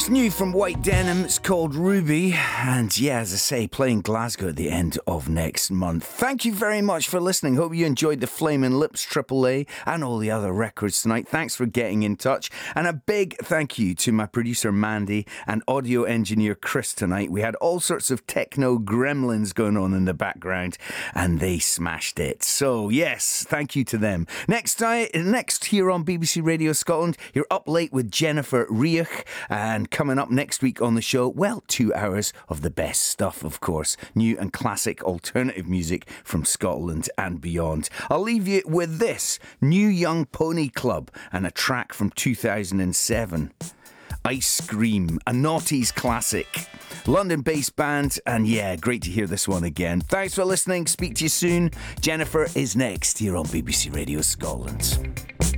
It's new from White Denim. It's called Ruby. And yeah, as I say, playing Glasgow at the end of next month. Thank you very much for listening. Hope you enjoyed the Flaming Lips AAA and all the other records tonight. Thanks for getting in touch. And a big thank you to my producer Mandy and audio engineer Chris tonight. We had all sorts of techno gremlins going on in the background and they smashed it. So yes, thank you to them. Next here on BBC Radio Scotland, you're up late with Jennifer Riach. And coming up next week on the show, well, 2 hours of the best stuff, of course. New and classic alternative music from Scotland and beyond. I'll leave you with this, New Young Pony Club, and a track from 2007. Ice Cream, a noughties classic. London-based band, and yeah, great to hear this one again. Thanks for listening. Speak to you soon. Jennifer is next here on BBC Radio Scotland.